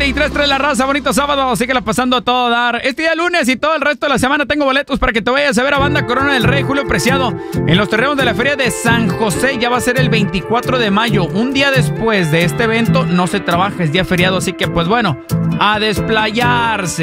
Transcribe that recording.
93.3 La Raza, bonito sábado, síguela pasando a todo dar. Este día lunes y todo el resto de la semana tengo boletos para que te vayas a ver a Banda Corona del Rey, Julio Preciado, en los terrenos de la Feria de San José. Ya va a ser el 24 de mayo, un día después de este evento. No se trabaja, es día feriado, así que pues bueno, a desplayarse.